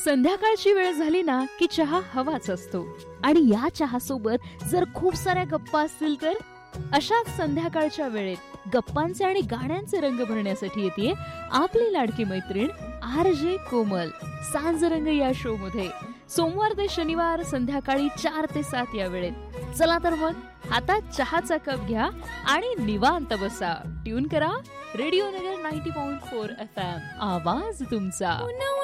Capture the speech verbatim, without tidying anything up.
संध्याकाळची वेळ झाली ना की चहा हवाच असतो आणि या चहा सोबत जर खूप साऱ्या गप्पा असतील तर अशाच संध्याकाळच्या वेळेत गप्पांचे आणि गाण्यांचे रंग भरण्यासाठी येते आपली लाडकी मैत्रीण आर जे कोमल सांजरंग या शो मध्ये सोमवार ते शनिवार संध्याकाळी चार ते सात या वेळेत. चला तर मग हातात चहाचा कप घ्या आणि निवांत बसा. ट्यून करा रेडिओ नगर नव्वद पॉइंट चार एफ एम. आवाज तुमचा.